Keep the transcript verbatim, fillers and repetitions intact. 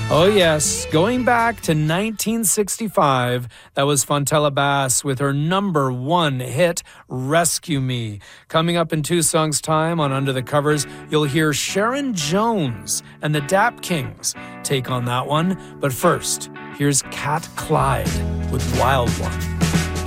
Oh, yes. Going back to nineteen sixty-five, that was Fontella Bass with her number one hit, Rescue Me. Coming up in two songs' time on Under the Covers, you'll hear Sharon Jones and the Dap Kings take on that one. But first, here's Cat Clyde with Wild One.